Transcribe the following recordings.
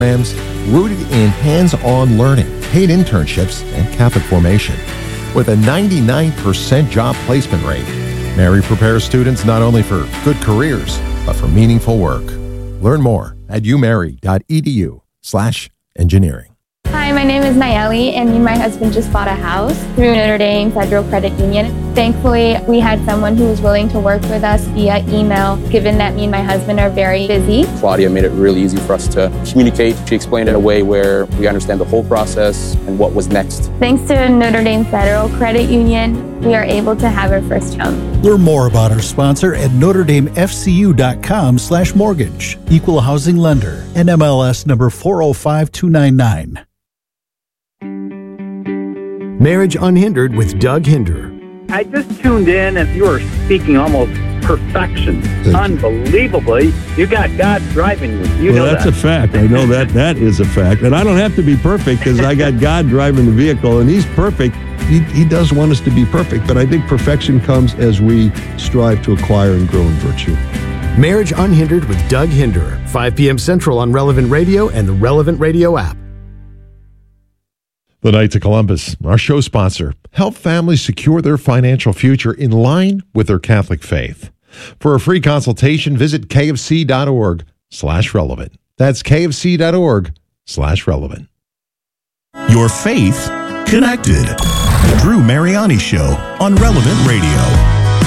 programs rooted in hands-on learning, paid internships, and Catholic formation. With a 99% job placement rate, Mary prepares students not only for good careers, but for meaningful work. Learn more at umary.edu/engineering. Hi, my name is Nayeli, and me and my husband just bought a house through Notre Dame Federal Credit Union. Thankfully, we had someone who was willing to work with us via email, given that me and my husband are very busy. Claudia made it really easy for us to communicate. She explained it in a way where we understand the whole process and what was next. Thanks to Notre Dame Federal Credit Union, we are able to have our first home. Learn more about our sponsor at NotreDameFCU.com/mortgage. Equal housing lender. NMLS number 405299. Marriage Unhindered with Doug Hinder. I just tuned in and you were speaking almost perfection. Unbelievably. You got God driving you. You know that's a fact. I know that. That is a fact. And I don't have to be perfect because I got God driving the vehicle and He's perfect. He does want us to be perfect, but I think perfection comes as we strive to acquire and grow in virtue. Marriage Unhindered with Doug Hinder. 5 p.m. Central on Relevant Radio and the Relevant Radio app. The Knights of Columbus, our show sponsor, help families secure their financial future in line with their Catholic faith. For a free consultation, visit kfc.org/relevant. That's kfc.org/relevant. Your faith connected. The Drew Mariani Show on Relevant Radio.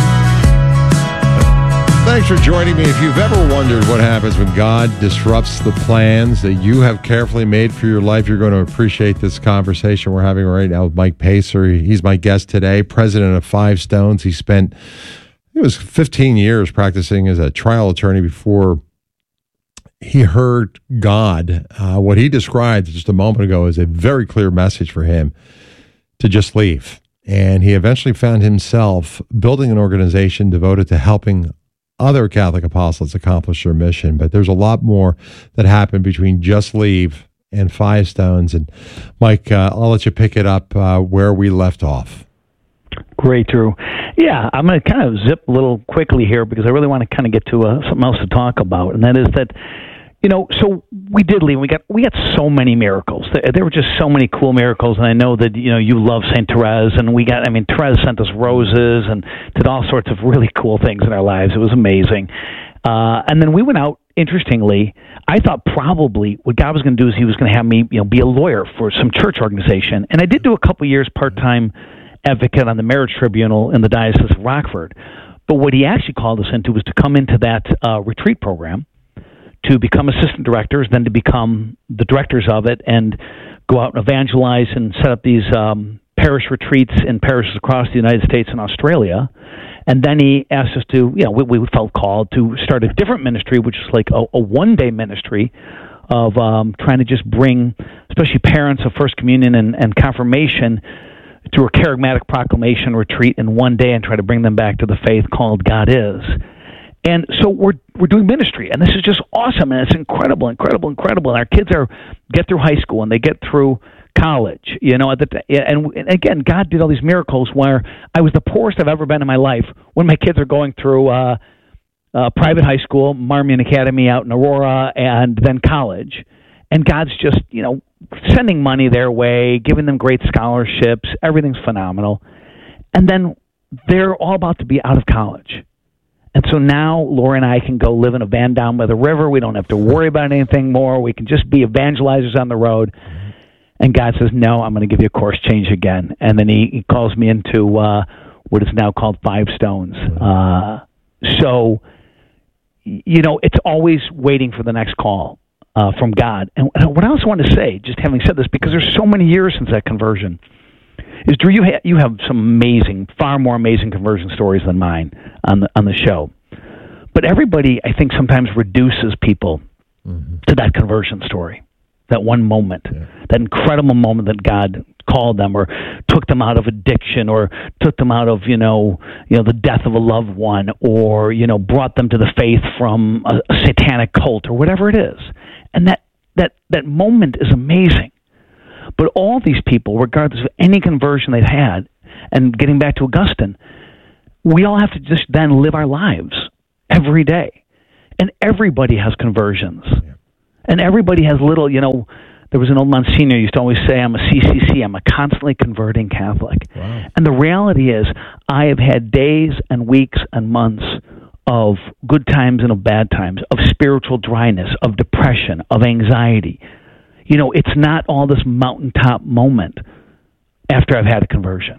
Thanks for joining me. If you've ever wondered what happens when God disrupts the plans that you have carefully made for your life, you're going to appreciate this conversation we're having right now with Mike Pacer. He's my guest today, president of Five Stones. He spent, it was 15 years practicing as a trial attorney before he heard God. What he described just a moment ago is a very clear message for him to just leave. And he eventually found himself building an organization devoted to helping other Catholic apostles accomplish their mission. But there's a lot more that happened between Just Leave and Five Stones. And Mike, I'll let you pick it up where we left off. Great, Drew. Yeah, I'm going to kind of zip a little quickly here because I really want to kind of get to something else to talk about, and that is that, you know, so we did leave. We got so many miracles. There were just so many cool miracles, and I know that, you know, you love St. Therese, and Therese sent us roses and did all sorts of really cool things in our lives. It was amazing. And then we went out. Interestingly, I thought probably what God was going to do is He was going to have me, you know, be a lawyer for some church organization, and I did do a couple years part-time advocate on the marriage tribunal in the Diocese of Rockford. But what He actually called us into was to come into that retreat program, to become assistant directors, then to become the directors of it and go out and evangelize and set up these parish retreats in parishes across the United States and Australia. And then He asked us to, you know, we felt called to start a different ministry, which is like a one-day ministry of trying to just bring, especially parents of First Communion and Confirmation, through a charismatic proclamation retreat in one day and try to bring them back to the faith called God Is. And so we're doing ministry, and this is just awesome, and it's incredible. And our kids get through high school, and they get through college, you know. And again, God did all these miracles where I was the poorest I've ever been in my life when my kids are going through private high school, Marmion Academy out in Aurora, and then college. And God's just, you know, sending money their way, giving them great scholarships. Everything's phenomenal. And then they're all about to be out of college. And so now Laura and I can go live in a van down by the river. We don't have to worry about anything more. We can just be evangelizers on the road. And God says, no, I'm going to give you a course change again. And then he calls me into what is now called Five Stones. So, you know, it's always waiting for the next call from God. And what I also want to say, just having said this, because there's so many years since that conversion, is, Drew, you have some amazing, far more amazing conversion stories than mine on the show. But everybody, I think, sometimes reduces people to that conversion story, that one moment, that incredible moment that God called them or took them out of addiction or took them out of, you know, the death of a loved one or, you know, brought them to the faith from a satanic cult or whatever it is. And that moment is amazing. But all these people, regardless of any conversion they've had, and getting back to Augustine, we all have to just then live our lives every day. And everybody has conversions. And everybody has little, there was an old Monsignor who used to always say, I'm a CCC, I'm a constantly converting Catholic. Wow. And the reality is, I have had days and weeks and months of good times and of bad times, of spiritual dryness, of depression, of anxiety. It's not all this mountaintop moment after I've had a conversion.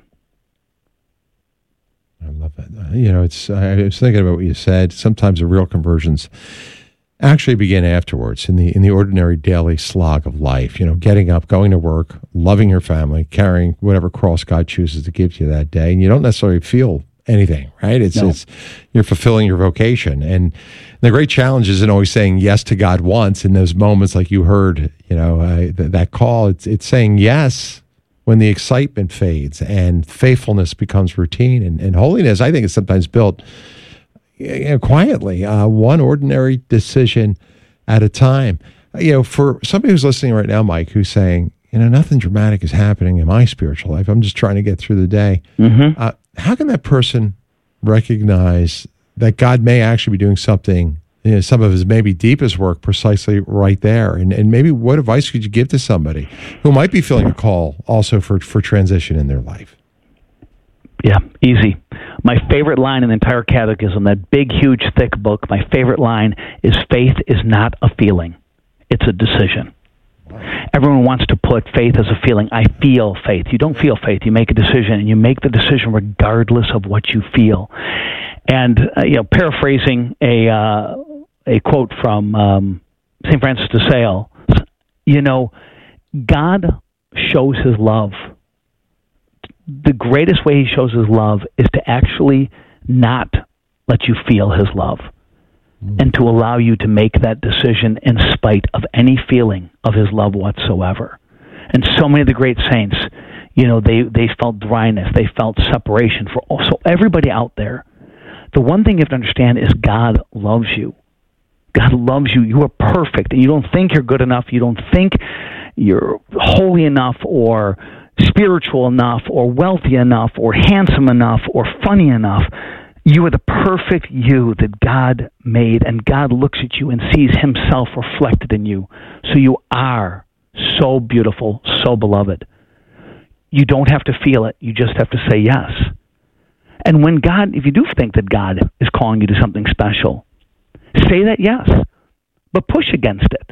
I love that. I was thinking about what you said. Sometimes the real conversions actually begin afterwards in the ordinary daily slog of life. Getting up, going to work, loving your family, carrying whatever cross God chooses to give to you that day, and you don't necessarily feel anything, right? It's you're fulfilling your vocation, and the great challenge isn't always saying yes to God once in those moments like you heard. That call. It's saying yes when the excitement fades and faithfulness becomes routine, and holiness, I think, is sometimes built quietly, one ordinary decision at a time. For somebody who's listening right now, Mike, who's saying, nothing dramatic is happening in my spiritual life. I'm just trying to get through the day. Mm-hmm. How can that person recognize that God may actually be doing something, some of his maybe deepest work precisely right there? And maybe what advice could you give to somebody who might be feeling a call also for transition in their life? Yeah, easy. My favorite line in the entire catechism, that big, huge, thick book, my favorite line is, faith is not a feeling. It's a decision. Everyone wants to put faith as a feeling. I feel faith. You don't feel faith. You make a decision, and you make the decision regardless of what you feel. And paraphrasing a quote from St. Francis de Sales, God shows his love. The greatest way he shows his love is to actually not let you feel his love, and to allow you to make that decision in spite of any feeling of his love whatsoever. And so many of the great saints, they felt dryness, they felt separation. For also everybody out there, the one thing you have to understand is God loves you. God loves you. You are perfect, and you don't think you're good enough. You don't think you're holy enough or spiritual enough or wealthy enough or handsome enough or funny enough. You are the perfect you that God made, and God looks at you and sees himself reflected in you. So you are so beautiful, so beloved. You don't have to feel it. You just have to say yes. And when God, if you do think that God is calling you to something special, say that yes, but push against it.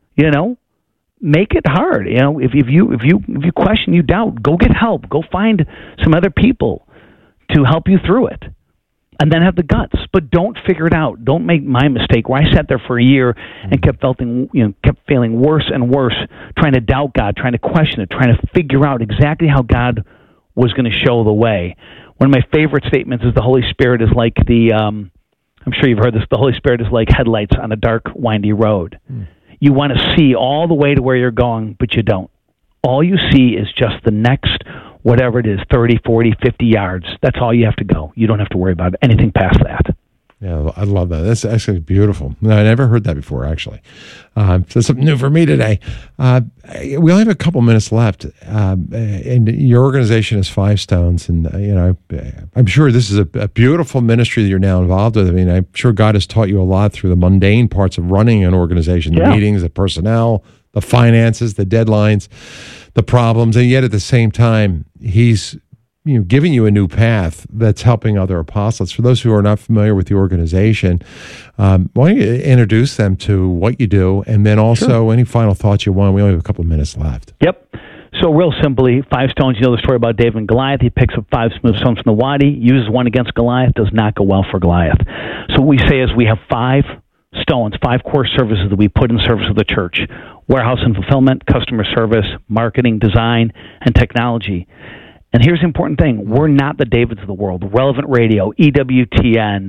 Make it hard. If you question, you doubt, go get help. Go find some other people to help you through it. And then have the guts, but don't figure it out. Don't make my mistake where I sat there for a year and kept feeling worse and worse, trying to doubt God, trying to question it, trying to figure out exactly how God was going to show the way. One of my favorite statements is the Holy Spirit is like I'm sure you've heard this, the Holy Spirit is like headlights on a dark, windy road. You want to see all the way to where you're going, but you don't. All you see is just the next, whatever it is, 30, 40, 50 yards. That's all you have to go. You don't have to worry about anything past that. Yeah, I love that. That's actually beautiful. No, I never heard that before, actually. So something new for me today. We only have a couple minutes left, and your organization is Five Stones, and I'm sure this is a beautiful ministry that you're now involved with. I mean, I'm sure God has taught you a lot through the mundane parts of running an organization, the meetings, the personnel, the finances, the deadlines, the problems, and yet at the same time, he's giving you a new path that's helping other apostles. For those who are not familiar with the organization, why don't you introduce them to what you do, and then also any final thoughts you want? We only have a couple of minutes left. Yep. So real simply, Five Stones, you know the story about David and Goliath. He picks up 5 smooth stones from the wadi, uses one against Goliath, does not go well for Goliath. So what we say is we have 5 stones, 5 core services that we put in service of the church: warehouse and fulfillment, customer service, marketing, design, and technology. And here's the important thing. We're not the Davids of the world. Relevant Radio, EWTN,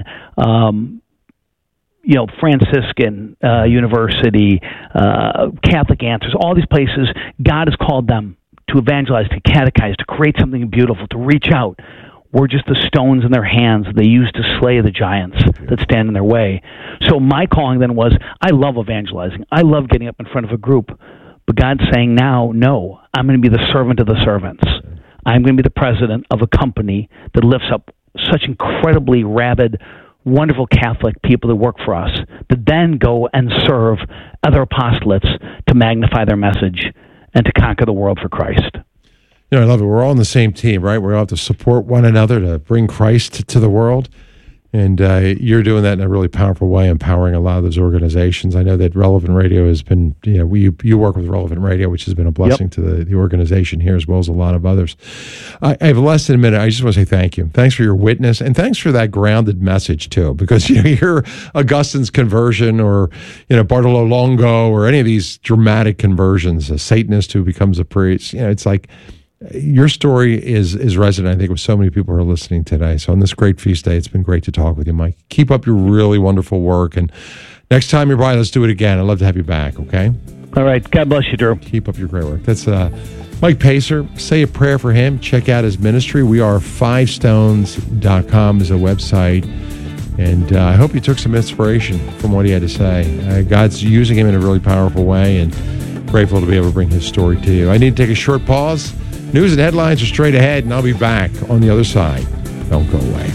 Franciscan University, Catholic Answers, all these places, God has called them to evangelize, to catechize, to create something beautiful, to reach out. We're just the stones in their hands they use to slay the giants that stand in their way. So my calling then was, I love evangelizing. I love getting up in front of a group. But God's saying now, no, I'm going to be the servant of the servants. I'm going to be the president of a company that lifts up such incredibly rabid, wonderful Catholic people that work for us to then go and serve other apostolates to magnify their message and to conquer the world for Christ. You know, I love it. We're all on the same team, right? We all have to support one another to bring Christ to the world. And you're doing that in a really powerful way, empowering a lot of those organizations. I know that Relevant Radio has been, you work with Relevant Radio, which has been a blessing to the organization here as well as a lot of others. I have less than a minute. I just want to say thank you. Thanks for your witness, and thanks for that grounded message too, because you hear Augustine's conversion or Bartolo Longo or any of these dramatic conversions, a Satanist who becomes a priest. It's like, your story is resonant, I think, with so many people who are listening today. So on this great feast day, it's been great to talk with you, Mike. Keep up your really wonderful work. And next time you're by, let's do it again. I'd love to have you back, okay? All right. God bless you, Drew. Keep up your great work. That's Mike Pacer. Say a prayer for him. Check out his ministry. WeAre5Stones.com is a website. And I hope you took some inspiration from what he had to say. God's using him in a really powerful way, and grateful to be able to bring his story to you. I need to take a short pause. News and headlines are straight ahead, and I'll be back on the other side. Don't go away.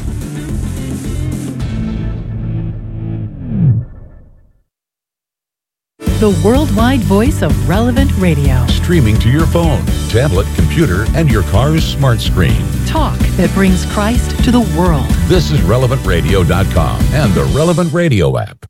The worldwide voice of Relevant Radio. Streaming to your phone, tablet, computer, and your car's smart screen. Talk that brings Christ to the world. This is RelevantRadio.com and the Relevant Radio app.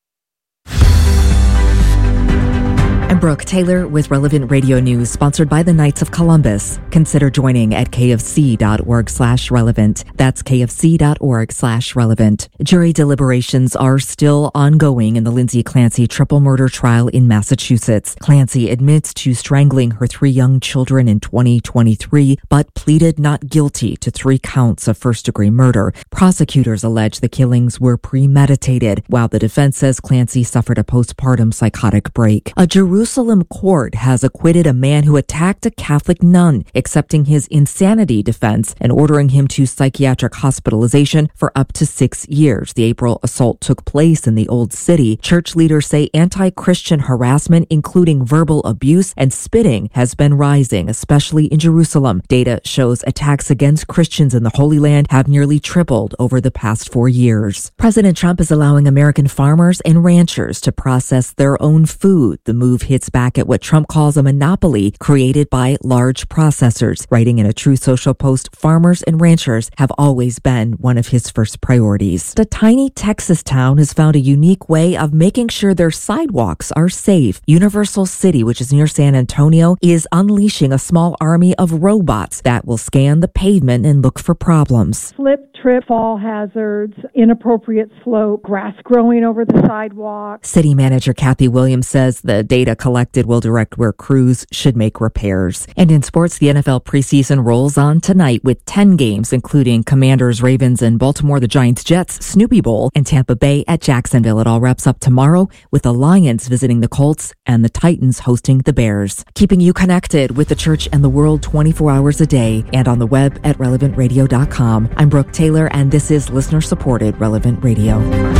I'm Brooke Taylor with Relevant Radio News, sponsored by the Knights of Columbus. Consider joining at kfc.org/relevant. That's kfc.org/relevant. Jury deliberations are still ongoing in the Lindsay Clancy triple murder trial in Massachusetts. Clancy admits to strangling her 3 young children in 2023, but pleaded not guilty to 3 counts of first-degree murder. Prosecutors allege the killings were premeditated, while the defense says Clancy suffered a postpartum psychotic break. A Jerusalem court has acquitted a man who attacked a Catholic nun, accepting his insanity defense and ordering him to psychiatric hospitalization for up to 6 years. The April assault took place in the Old City. Church leaders say anti-Christian harassment, including verbal abuse and spitting, has been rising, especially in Jerusalem. Data shows attacks against Christians in the Holy Land have nearly tripled over the past 4 years. President Trump is allowing American farmers and ranchers to process their own food. The move hits back at what Trump calls a monopoly created by large processors. Writing in a Truth Social post, farmers and ranchers have always been one of his first priorities. The tiny Texas town has found a unique way of making sure their sidewalks are safe. Universal City, which is near San Antonio, is unleashing a small army of robots that will scan the pavement and look for problems. Slip, trip, fall hazards, inappropriate slope, grass growing over the sidewalk. City manager Kathy Williams says the data collected will direct where crews should make repairs. And in sports, the NFL preseason rolls on tonight with 10 games, including Commanders, Ravens, and Baltimore, the Giants, Jets, Snoopy Bowl, and Tampa Bay at Jacksonville. It all wraps up tomorrow with the Lions visiting the Colts and the Titans hosting the Bears. Keeping you connected with the church and the world 24 hours a day and on the web at relevantradio.com. I'm Brooke Taylor, and this is listener-supported Relevant Radio.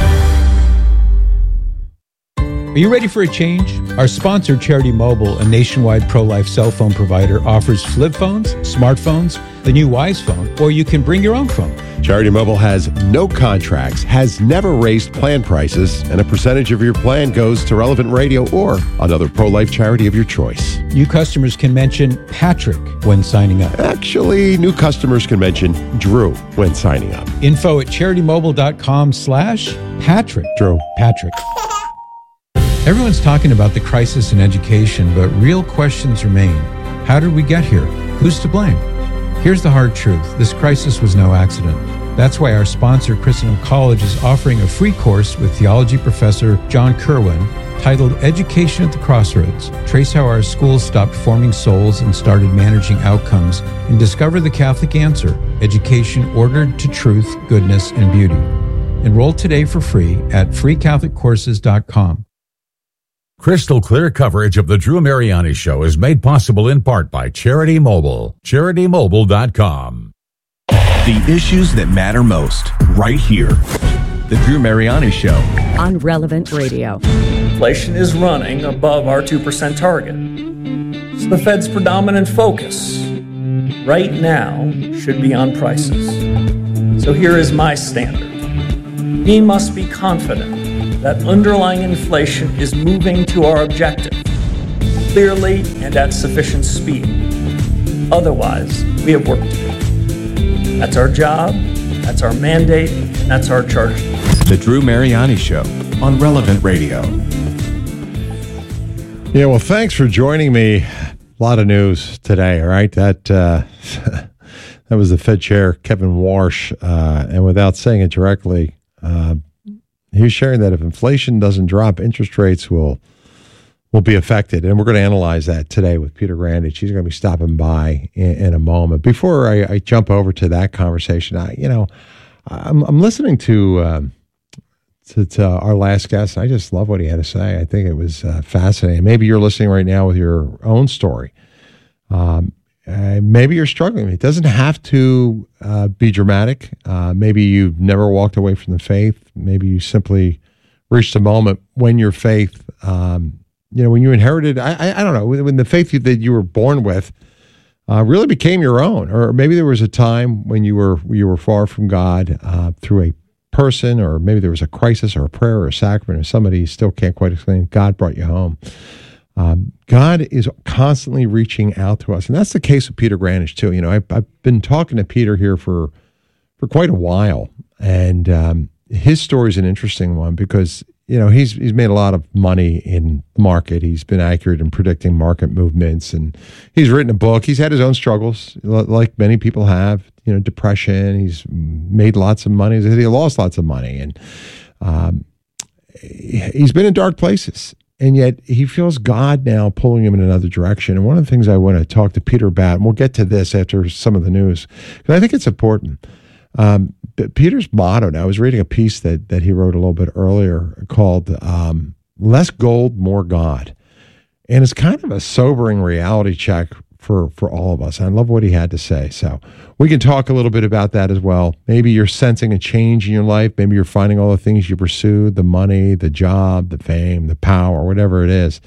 Are you ready for a change? Our sponsor, Charity Mobile, a nationwide pro-life cell phone provider, offers flip phones, smartphones, the new Wise phone, or you can bring your own phone. Charity Mobile has no contracts, has never raised plan prices, and a percentage of your plan goes to Relevant Radio or another pro-life charity of your choice. New customers can mention Patrick when signing up. Actually, new customers can mention Drew when signing up. Info at CharityMobile.com/Patrick. Drew. Patrick. Everyone's talking about the crisis in education, but real questions remain. How did we get here? Who's to blame? Here's the hard truth. This crisis was no accident. That's why our sponsor, Christendom College, is offering a free course with theology professor John Kerwin titled Education at the Crossroads. Trace how our schools stopped forming souls and started managing outcomes, and discover the Catholic answer, education ordered to truth, goodness, and beauty. Enroll today for free at freecatholiccourses.com. Crystal clear coverage of the Drew Mariani Show is made possible in part by Charity Mobile. CharityMobile.com. The issues that matter most, right here. The Drew Mariani Show. On Relevant Radio. Inflation is running above our 2% target. So the Fed's predominant focus right now should be on prices. So here is my standard. we must be confident that underlying inflation is moving to our objective, clearly and at sufficient speed. Otherwise, we have work to do. That's our job, that's our mandate, and that's our charge. The Drew Mariani Show on Relevant Radio. Yeah, well, thanks for joining me. A lot of news today, all right? That was the Fed Chair, Kevin Warsh, and without saying it directly, he was sharing that if inflation doesn't drop, interest rates will be affected. And we're going to analyze that today with Peter Grandich. He's going to be stopping by in a moment. Before I jump over to that conversation, I'm listening to our last guest. I just love what he had to say. I think it was fascinating. Maybe you're listening right now with your own story. Maybe you're struggling. It doesn't have to be dramatic. Maybe you've never walked away from the faith. Maybe you simply reached a moment when your faith, when you inherited, I don't know, when the faith that you were born with really became your own. Or maybe there was a time when you were far from God through a person, or maybe there was a crisis or a prayer or a sacrament or somebody you still can't quite explain. God brought you home. God is constantly reaching out to us. And that's the case with Peter Grandich, too. I've been talking to Peter here for quite a while. And his story is an interesting one because, he's made a lot of money in the market. He's been accurate in predicting market movements. And he's written a book. He's had his own struggles, like many people have, depression. He's made lots of money. He lost lots of money. And he's been in dark places. And yet he feels God now pulling him in another direction. And one of the things I want to talk to Peter about, and we'll get to this after some of the news, because I think it's important. Peter's motto, now I was reading a piece that he wrote a little bit earlier called Less Gold, More God. And it's kind of a sobering reality check for all of us. I love what he had to say. So we can talk a little bit about that as well. Maybe you're sensing a change in your life. Maybe you're finding all the things you pursued, the money, the job, the fame, the power, whatever it is.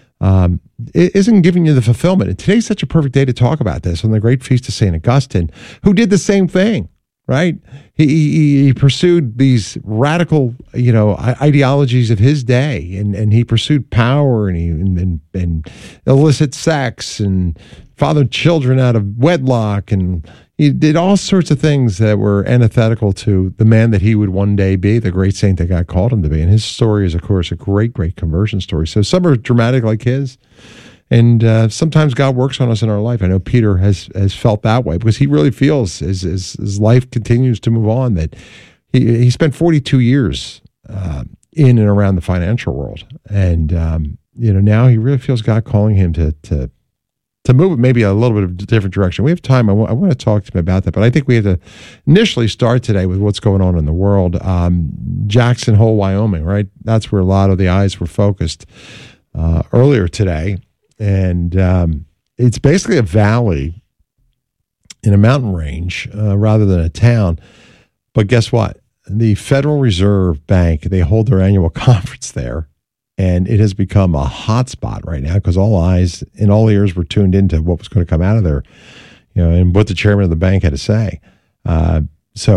It isn't giving you the fulfillment. And today's such a perfect day to talk about this on the great feast of St. Augustine, who did the same thing, right? He pursued these radical, ideologies of his day, and he pursued power, and illicit sex, and fathered children out of wedlock, and he did all sorts of things that were antithetical to the man that he would one day be, the great saint that God called him to be. And his story is, of course, a great, great conversion story. So some are dramatic like his, and sometimes God works on us in our life. I know Peter has felt that way because he really feels his life continues to move on, that he spent 42 years in and around the financial world. And, now he really feels God calling him to move maybe a little bit of a different direction. We have time. I want to talk to him about that, but I think we have to initially start today with what's going on in the world. Jackson Hole, Wyoming, right? That's where a lot of the eyes were focused earlier today. And it's basically a valley in a mountain range rather than a town. But guess what? The Federal Reserve Bank, they hold their annual conference there. And it has become a hot spot right now because all eyes and all ears were tuned into what was going to come out of there, and what the chairman of the bank had to say. And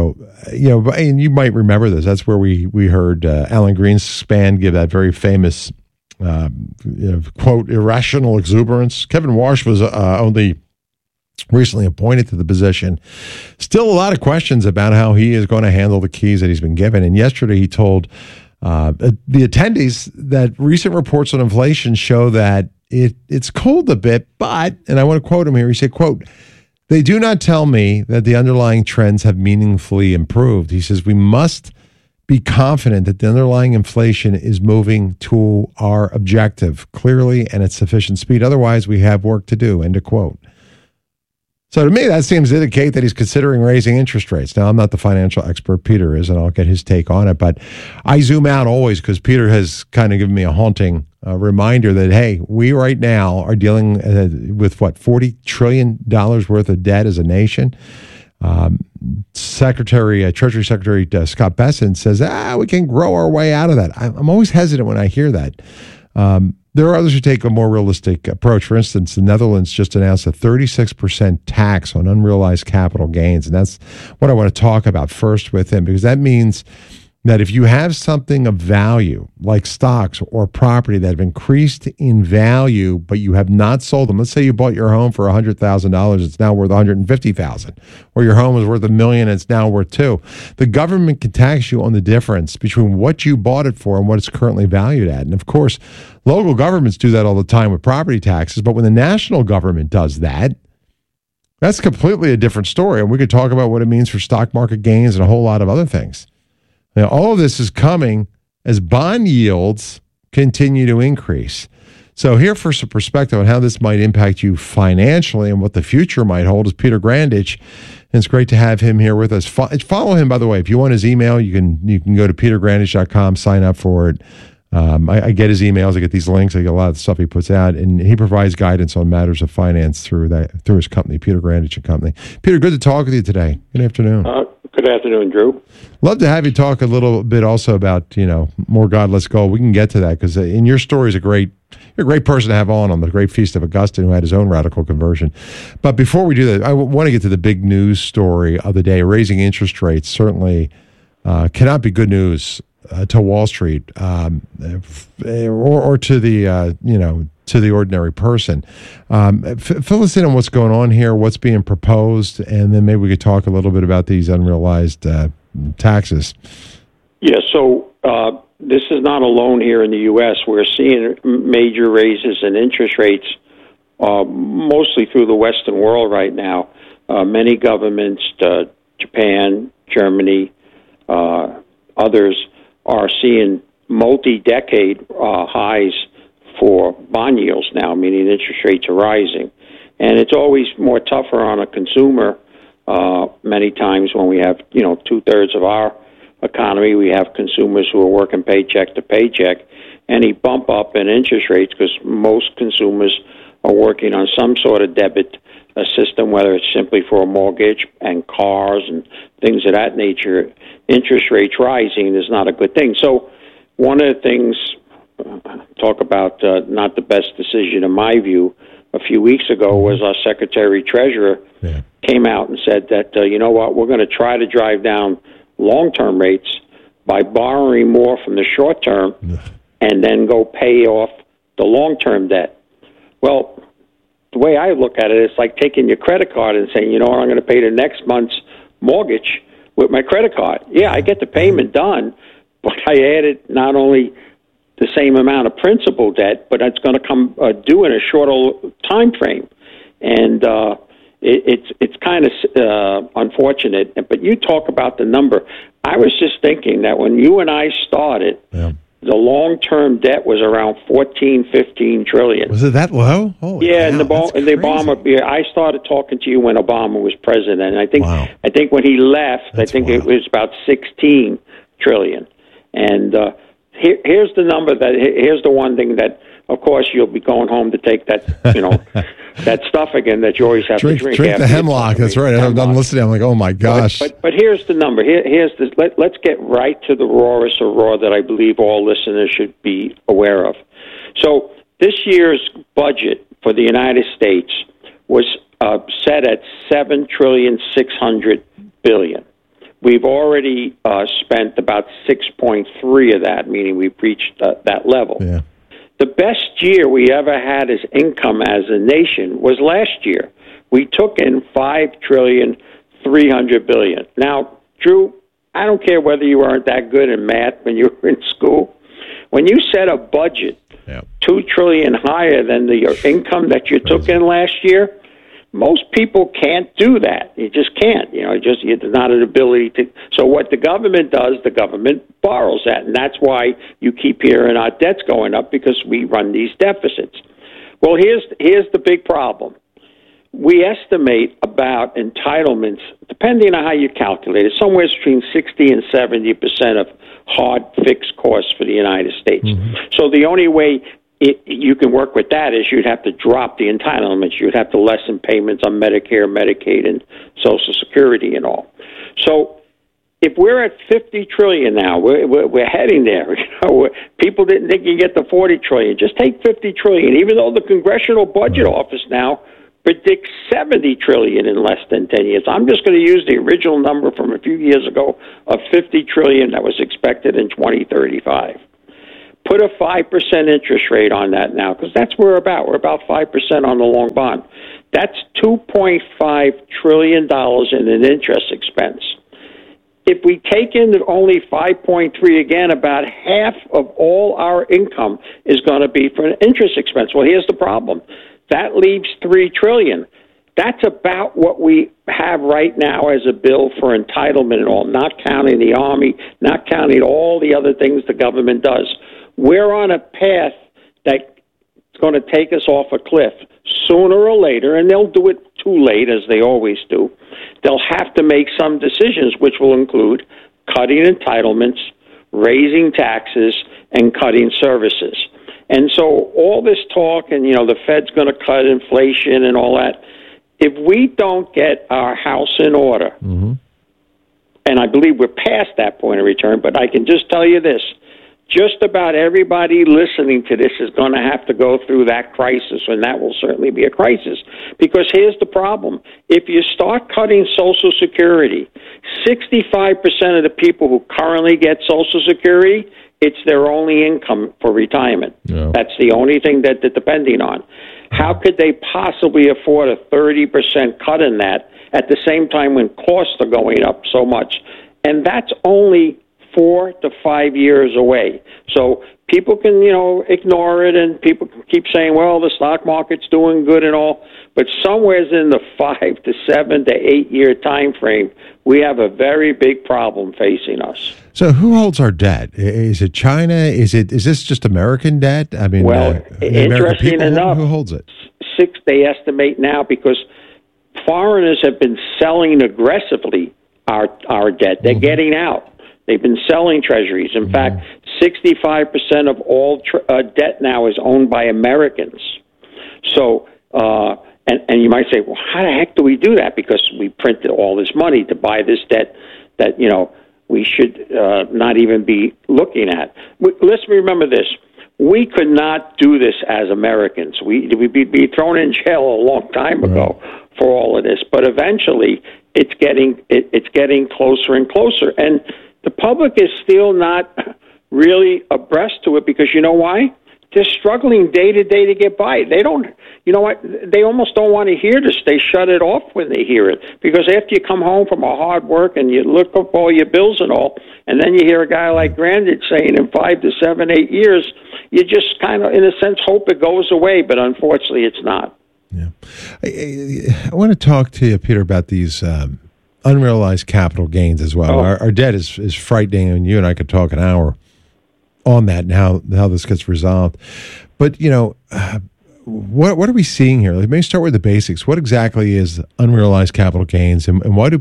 you might remember this. That's where we heard Alan Greenspan give that very famous quote, irrational exuberance. Kevin Warsh was only recently appointed to the position. Still a lot of questions about how he is going to handle the keys that he's been given. And yesterday he told the attendees that recent reports on inflation show that it's cooled a bit, but, and I want to quote him here, he said, quote, "They do not tell me that the underlying trends have meaningfully improved." He says, "We must be confident that the underlying inflation is moving to our objective clearly and at sufficient speed. Otherwise, we have work to do," end of quote. So to me, that seems to indicate that he's considering raising interest rates. Now, I'm not the financial expert. Peter is, and I'll get his take on it. But I zoom out always because Peter has kind of given me a haunting reminder that, hey, we right now are dealing with, $40 trillion worth of debt as a nation. Treasury Secretary Scott Bessent says, we can grow our way out of that. I'm always hesitant when I hear that. There are others who take a more realistic approach. For instance, the Netherlands just announced a 36% tax on unrealized capital gains. And that's what I want to talk about first with him, because that means that if you have something of value, like stocks or property that have increased in value, but you have not sold them, let's say you bought your home for $100,000, it's now worth $150,000, or your home was worth $1 million, it's now worth $2 million. The government can tax you on the difference between what you bought it for and what it's currently valued at. And of course, local governments do that all the time with property taxes, but when the national government does that, that's completely a different story. And we could talk about what it means for stock market gains and a whole lot of other things. Now, all of this is coming as bond yields continue to increase. So here for some perspective on how this might impact you financially and what the future might hold is Peter Grandich. And it's great to have him here with us. Follow him, by the way. If you want his email, you can go to petergrandich.com, sign up for it. I get his emails. I get these links. I get a lot of the stuff he puts out, and he provides guidance on matters of finance through his company, Peter Grandich and Company. Peter, good to talk with you today. Good afternoon. Good afternoon, Drew. Love to have you talk a little bit also about, more God, less gold. We can get to that because in your story you're a great person to have on the Great Feast of Augustine, who had his own radical conversion. But before we do that, I want to get to the big news story of the day. Raising interest rates certainly cannot be good news to Wall Street or to the to the ordinary person. Fill us in on what's going on here, what's being proposed, and then maybe we could talk a little bit about these unrealized taxes. Yeah, so this is not alone here in the U.S. We're seeing major raises in interest rates, mostly through the Western world right now. Many governments, Japan, Germany, others, are seeing multi-decade highs for bond yields now, meaning interest rates are rising. And it's always more tougher on a consumer. Many times when we have, 2/3 of our economy, we have consumers who are working paycheck to paycheck. Any bump up in interest rates, because most consumers are working on some sort of debit system, whether it's simply for a mortgage and cars and things of that nature, interest rates rising is not a good thing. So one of the things, talk about not the best decision in my view, a few weeks ago was our Secretary-Treasurer came out and said that, we're going to try to drive down long-term rates by borrowing more from the short-term and then go pay off the long-term debt. Well, the way I look at it, it's like taking your credit card and saying, I'm going to pay the next month's mortgage with my credit card. Yeah, I get the payment done, but I added not only the same amount of principal debt, but it's going to come due in a shorter time frame. And it's kind of unfortunate. But you talk about the number. I was just thinking that when you and I started, the long-term debt was around 15 trillion. Was it that low? Holy yeah, cow, and the Obama. I started talking to you when Obama was president. And I think when he left, it was about 16 trillion. And here's the number here's the one thing that, of course, you'll be going home to take that, that stuff again that you always have to drink. Drink the hemlock. That's right. I'm listening. I'm like, oh my gosh. But here's the number. Here's this. Let's get right to the rawest of raw that I believe all listeners should be aware of. So this year's budget for the United States was set at $7.6 trillion. We've already spent about 6.3 of that, meaning we've reached that level. Yeah. The best year we ever had as income as a nation was last year. We took in $5.3 trillion. Now, Drew, I don't care whether you weren't that good in math when you were in school. When you set a budget $2 trillion higher than your income that you took in last year, most people can't do that. You just can't. There's not an ability to. So what the government does, the government borrows that, and that's why you keep hearing our debt's going up, because we run these deficits. Well, here's the big problem. We estimate about entitlements, depending on how you calculate it, somewhere between 60 and 70% of hard fixed costs for the United States. Mm-hmm. So the only way you can work with that is you'd have to drop the entitlements. You'd have to lessen payments on Medicare, Medicaid, and Social Security and all. So if we're at 50 trillion now, we're heading there. People didn't think you get to 40 trillion. Just take 50 trillion. Even though the Congressional Budget Office now predicts $70 trillion in less than 10 years. I'm just going to use the original number from a few years ago of $50 trillion that was expected in 2035. Put a 5% interest rate on that now, because that's where we're about. We're about 5% on the long bond. That's $2.5 trillion in an interest expense. If we take in only 5.3, again, about half of all our income is going to be for an interest expense. Well, here's the problem. That leaves $3 trillion. That's about what we have right now as a bill for entitlement and all, not counting the Army, not counting all the other things the government does. We're on a path that's going to take us off a cliff sooner or later, and they'll do it too late, as they always do. They'll have to make some decisions, which will include cutting entitlements, raising taxes, and cutting services. And so all this talk and, the Fed's going to cut inflation and all that, if we don't get our house in order, and I believe we're past that point of return, but I can just tell you this, just about everybody listening to this is going to have to go through that crisis, and that will certainly be a crisis. Because here's the problem. If you start cutting Social Security, 65% of the people who currently get Social Security, it's their only income for retirement. Yeah. That's the only thing that they're depending on. How could they possibly afford a 30% cut in that at the same time when costs are going up so much? And that's only 4 to 5 years away. So people can, ignore it, and people can keep saying, well, the stock market's doing good and all, but somewhere in the 5 to 7 to 8 year time frame, we have a very big problem facing us. So who holds our debt? Is it China? Is this just American debt? I mean, interesting enough, who holds it? They estimate now, because foreigners have been selling aggressively our debt. They're getting out. They've been selling treasuries. In fact, 65% of all debt now is owned by Americans. So, and you might say, well, how the heck do we do that? Because we printed all this money to buy this debt that, we should not even be looking at. Let's remember this. We could not do this as Americans. We'd be thrown in jail a long time ago for all of this. But eventually, it's getting closer and closer. And the public is still not really abreast to it, because you know why? They're struggling day to day to get by. They don't, they almost don't want to hear this. They shut it off when they hear it, because after you come home from a hard work and you look up all your bills and all, and then you hear a guy like Grandage saying in 5 to 7, 8 years, you just kind of, in a sense, hope it goes away, but unfortunately it's not. Yeah. I want to talk to you, Peter, about these unrealized capital gains as well. Our debt is frightening, and you and I could talk an hour on that and how this gets resolved. But, what are we seeing here? Let me start with the basics. What exactly is unrealized capital gains, and why do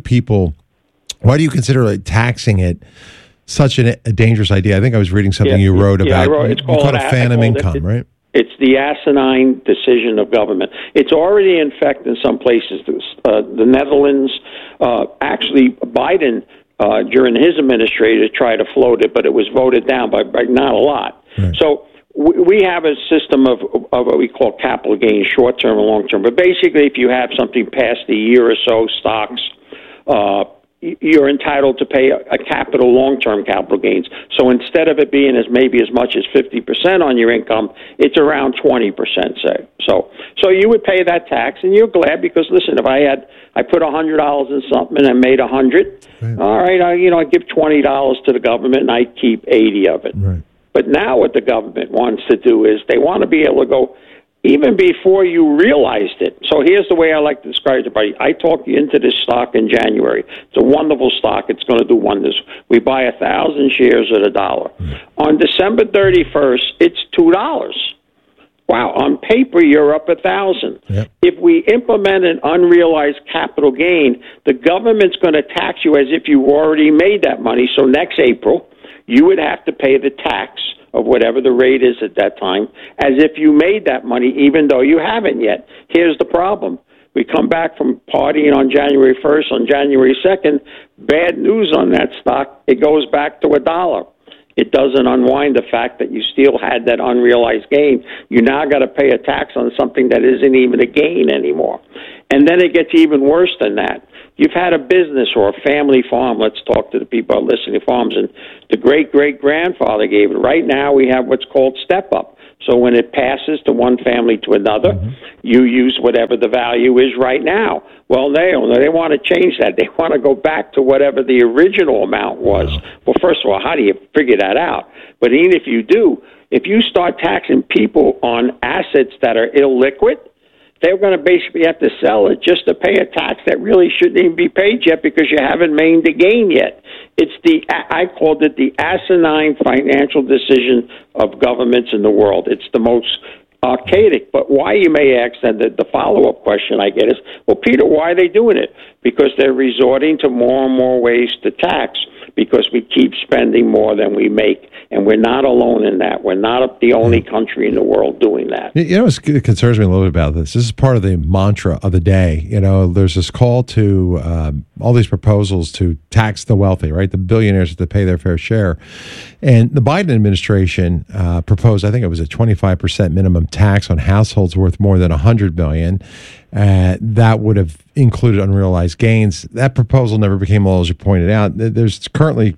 you consider taxing it such a dangerous idea? I think I was reading something you wrote about. It's called a phantom income, right? It's the asinine decision of government. It's already in effect in some places. The Netherlands, actually, Biden, during his administration, tried to float it, but it was voted down by not a lot. Right. So we have a system of what we call capital gains, short-term and long-term. But basically, if you have something past a year or so, stocks, you're entitled to pay a capital, long-term capital gains. So instead of it being maybe as much as 50% on your income, it's around 20%, say. So you would pay that tax, and you're glad, because listen, if I put $100 in something and I made $100, right. All right, I give $20 to the government and I keep 80 of it. Right. But now what the government wants to do is they want to be able to go even before you realized it. So here's the way I like to describe it. I talked you into this stock in January. It's a wonderful stock. It's going to do wonders. We buy 1,000 shares at $1. On December 31st, it's $2. Wow, on paper, you're up 1,000. Yep. If we implement an unrealized capital gain, the government's going to tax you as if you already made that money. So next April, you would have to pay the tax of whatever the rate is at that time, as if you made that money, even though you haven't yet. Here's the problem. We come back from partying on January 1st, on January 2nd, bad news on that stock, it goes back to $1. it doesn't unwind the fact that you still had that unrealized gain. You now got to pay a tax on something that isn't even a gain anymore. And then it gets even worse than that. You've had a business or a family farm. Let's talk to the people who are listening to farms. And the great-great-grandfather gave it. Right now we have what's called step-up. So when it passes to one family to another, you use whatever the value is right now. Well, they want to change that. They want to go back to whatever the original amount was. Well, first of all, how do you figure that out? But even if you do, if you start taxing people on assets that are illiquid, they're going to basically have to sell it just to pay a tax that really shouldn't even be paid yet because you haven't made the gain yet. It's I called it the asinine financial decision of governments in the world. It's the most archaic. But why, you may ask, and the follow-up question I get is, well, Peter, why are they doing it? Because they're resorting to more and more ways to tax because we keep spending more than we make. And we're not alone in that. We're not the only country in the world doing that. You know, it concerns me a little bit about this. This is part of the mantra of the day. You know, there's this call to all these proposals to tax the wealthy, right? The billionaires have to pay their fair share. And the Biden administration proposed, I think it was a 25% minimum tax on households worth more than $100 million. That would have included unrealized gains. That proposal never became law, as you pointed out. There's currently,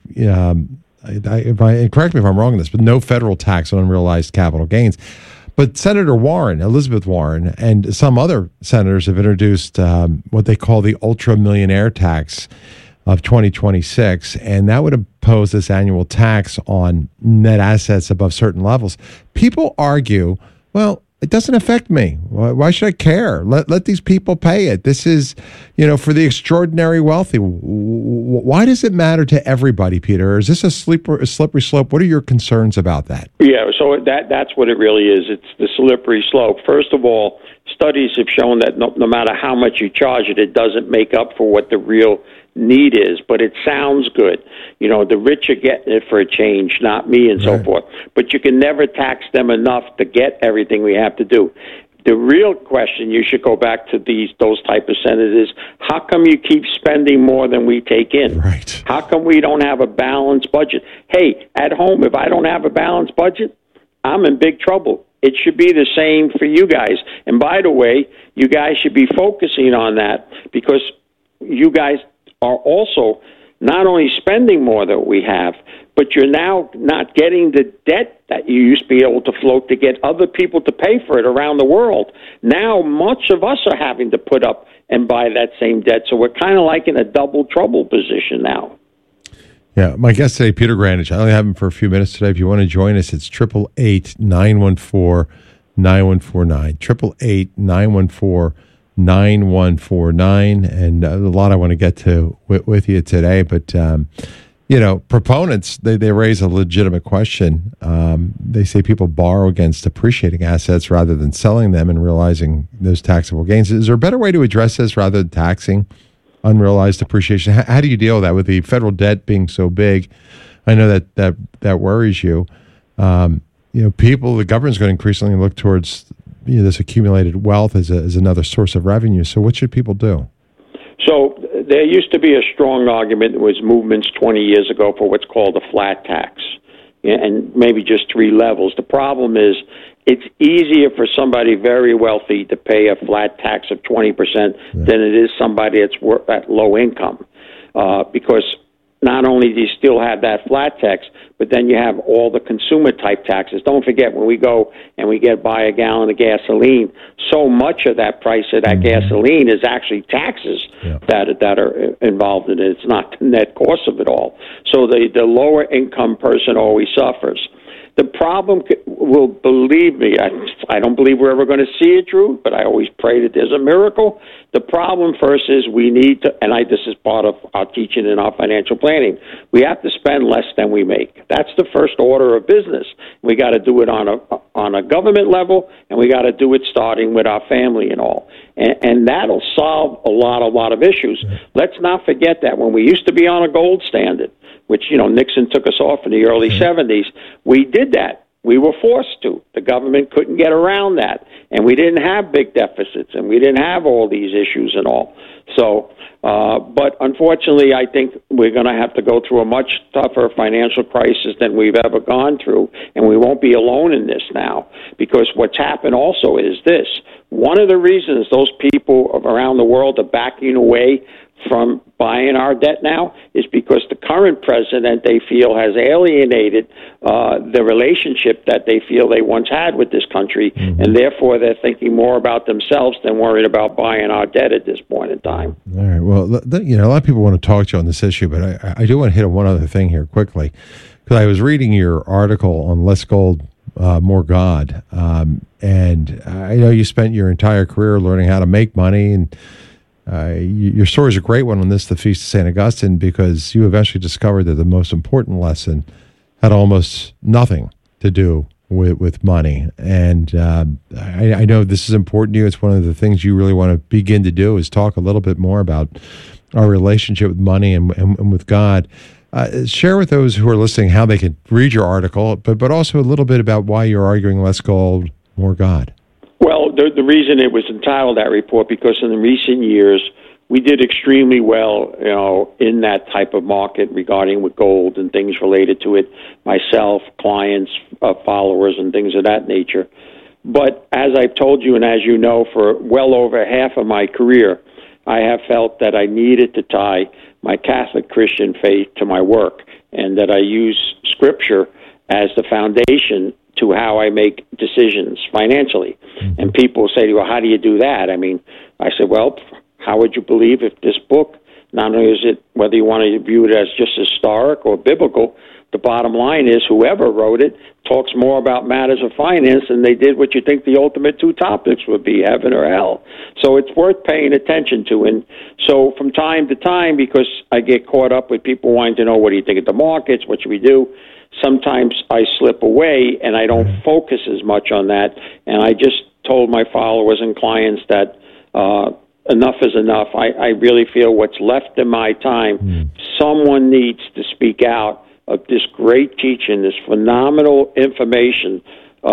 correct me if I'm wrong on this, but no federal tax on unrealized capital gains. But Senator Warren, Elizabeth Warren, and some other senators have introduced what they call the ultra millionaire tax of 2026, and that would impose this annual tax on net assets above certain levels. People argue, well, it doesn't affect me. Why should I care? Let these people pay it. This is, for the extraordinary wealthy. Why does it matter to everybody, Peter? Is this a slippery slope? What are your concerns about that? Yeah, so that's what it really is. It's the slippery slope. First of all, studies have shown that no matter how much you charge it doesn't make up for what the real need is, but it sounds good. The rich are getting it for a change, not me, and so forth. But you can never tax them enough to get everything we have to do. The real question you should go back to those type of senators, how come you keep spending more than we take in? Right. How come we don't have a balanced budget? Hey, at home, if I don't have a balanced budget, I'm in big trouble. It should be the same for you guys. And by the way, you guys should be focusing on that because you guys are also not only spending more than we have, but you're now not getting the debt that you used to be able to float to get other people to pay for it around the world. Now, much of us are having to put up and buy that same debt, so we're kind of like in a double trouble position now. Yeah, my guest today, Peter Grandage. I only have him for a few minutes today. If you want to join us, it's 888-914-9149. 888-914-9149, and a lot I want to get to with you today. But proponents they raise a legitimate question. They say people borrow against appreciating assets rather than selling them and realizing those taxable gains. Is there a better way to address this rather than taxing unrealized appreciation? How do you deal with that with the federal debt being so big? I know that worries you. The government's going to increasingly look towards this accumulated wealth as another source of revenue. So what should people do? So there used to be a strong argument. There was movements 20 years ago for what's called a flat tax, and maybe just 3 levels. The problem is it's easier for somebody very wealthy to pay a flat tax of 20% than it is somebody that's at low income, because not only do you still have that flat tax, but then you have all the consumer-type taxes. Don't forget, when we go and we buy a gallon of gasoline, so much of that price of that gasoline is actually taxes that are involved in it. It's not the net cost of it all. So the lower-income person always suffers. The problem will, believe me, I don't believe we're ever going to see it, Drew, but I always pray that there's a miracle. The problem first is we need to, and this is part of our teaching in our financial planning, we have to spend less than we make. That's the first order of business. We got to do it on a government level, and we got to do it starting with our family and all. And that'll solve a lot of issues. Let's not forget that when we used to be on a gold standard, which, Nixon took us off in the early 70s, we did that. we were forced to. The government couldn't get around that. And we didn't have big deficits, and we didn't have all these issues and all. So, but unfortunately, I think we're going to have to go through a much tougher financial crisis than we've ever gone through, and we won't be alone in this now. Because what's happened also is this. One of the reasons those people around the world are backing away from buying our debt now is because the current president, they feel, has alienated the relationship that they feel they once had with this country, and therefore they're thinking more about themselves than worried about buying our debt at this point in time. All right. Well, a lot of people want to talk to you on this issue, but I do want to hit on one other thing here quickly, because I was reading your article on Less Gold, More God, and I know you spent your entire career learning how to make money, and your story is a great one on this, the Feast of St. Augustine, because you eventually discovered that the most important lesson had almost nothing to do with money. And I know this is important to you. It's one of the things you really want to begin to do, is talk a little bit more about our relationship with money and with God. Share with those who are listening how they can read your article, but also a little bit about why you're arguing less gold, more God. Well, the reason it was entitled that report, because in the recent years, we did extremely well, in that type of market regarding with gold and things related to it, myself, clients, followers, and things of that nature. But as I've told you, and as you know, for well over half of my career, I have felt that I needed to tie my Catholic Christian faith to my work, and that I use Scripture as the foundation to how I make decisions financially. And people say, well, how do you do that? I mean, I said, well, how would you believe if this book, not only is it, whether you want to view it as just historic or biblical, the bottom line is whoever wrote it talks more about matters of finance than they did what you think the ultimate two topics would be, heaven or hell. So it's worth paying attention to. And so from time to time, because I get caught up with people wanting to know, what do you think of the markets, what should we do? Sometimes I slip away and I don't focus as much on that. And I just told my followers and clients that enough is enough. I really feel what's left in my time, someone needs to speak out of this great teaching, this phenomenal information,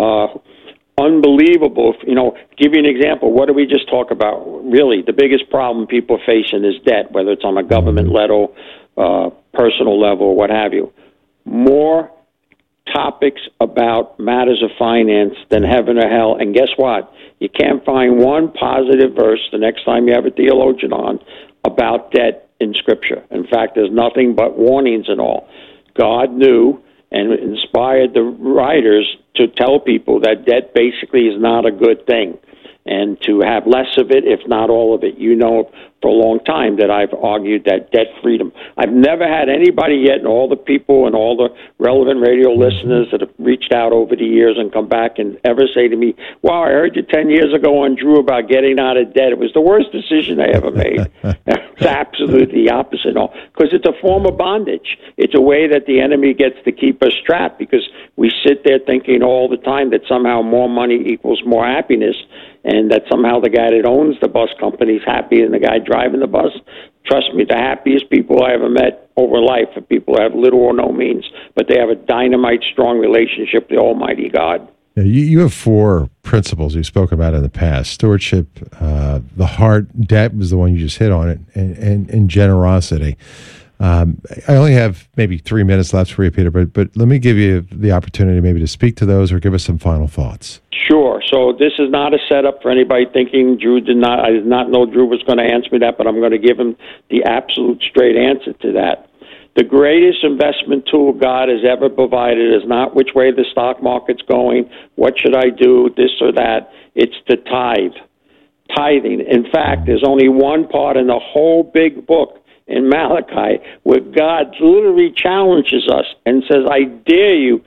unbelievable. Give you an example. What did we just talk about? Really, the biggest problem people are facing is debt, whether it's on a government level, personal level, what have you. More topics about matters of finance than heaven or hell. And guess what? You can't find one positive verse the next time you have a theologian on about debt in Scripture. In fact, there's nothing but warnings and all. God knew and inspired the writers to tell people that debt basically is not a good thing, and to have less of it, if not all of it. For a long time that I've argued that debt freedom. I've never had anybody yet, and all the people and all the relevant radio listeners that have reached out over the years and come back and ever say to me, wow, I heard you 10 years ago on Drew about getting out of debt. It was the worst decision I ever made. It's absolutely the opposite. Because it's a form of bondage. It's a way that the enemy gets to keep us trapped, because we sit there thinking all the time that somehow more money equals more happiness, and that somehow the guy that owns the bus company is happier than the guy driving the bus. Trust me, the happiest people I ever met over life are people who have little or no means, but they have a dynamite, strong relationship with the Almighty God. You have 4 principles you spoke about in the past: stewardship, the heart, debt was the one you just hit on it, and generosity. I only have maybe 3 minutes left for you, Peter, but let me give you the opportunity maybe to speak to those or give us some final thoughts. Sure. So this is not a setup for anybody thinking I did not know Drew was going to answer me that, but I'm going to give him the absolute straight answer to that. The greatest investment tool God has ever provided is not which way the stock market's going, what should I do, this or that. It's the tithe. Tithing. In fact, there's only one part in the whole big book in Malachi where God literally challenges us and says, I dare you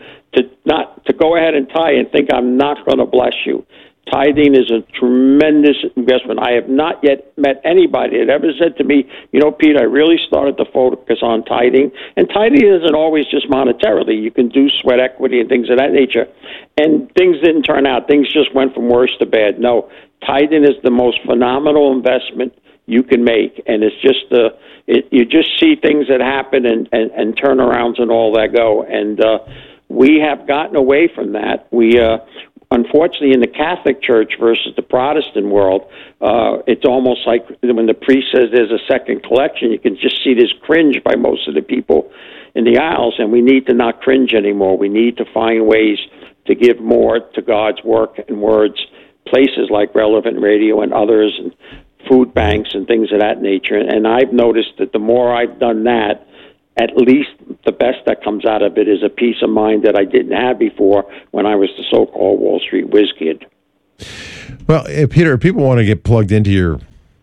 to go ahead and tithe and think I'm not going to bless you. Tithing is a tremendous investment. I have not yet met anybody that ever said to me, Pete, I really started to focus on tithing. And tithing isn't always just monetarily. You can do sweat equity and things of that nature. And things didn't turn out. Things just went from worse to bad. No, tithing is the most phenomenal investment you can make. And it's just you just see things that happen and turnarounds and all that go. And we have gotten away from that. We, unfortunately, in the Catholic Church versus the Protestant world, it's almost like when the priest says there's a second collection, you can just see this cringe by most of the people in the aisles, and we need to not cringe anymore. We need to find ways to give more to God's work and words, places like Relevant Radio and others, and food banks and things of that nature. And I've noticed that the more I've done that, at least the best that comes out of it is a peace of mind that I didn't have before when I was the so-called Wall Street whiz kid. Well, Peter, if people want to get plugged into your